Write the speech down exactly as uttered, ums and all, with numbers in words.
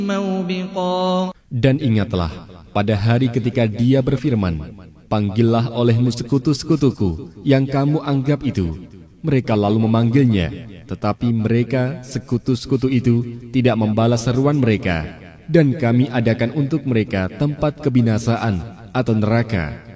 موبقا. Dan ingatlah pada hari ketika Dia berfirman, panggillah olehmu sekutu-sekutuku yang kamu anggap itu. Mereka lalu memanggilnya, tetapi mereka sekutu-sekutu itu tidak membalas seruan mereka. Dan kami adakan untuk mereka tempat kebinasaan atau neraka